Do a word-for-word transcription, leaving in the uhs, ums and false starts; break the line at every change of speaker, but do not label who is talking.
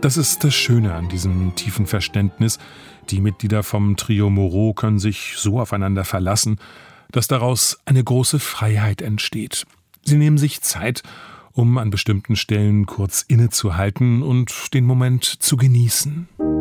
Das ist das Schöne an diesem tiefen Verständnis. Die Mitglieder vom Trio Moreau können sich so aufeinander verlassen, dass daraus eine große Freiheit entsteht. Sie nehmen sich Zeit, um an bestimmten Stellen kurz innezuhalten und den Moment zu genießen.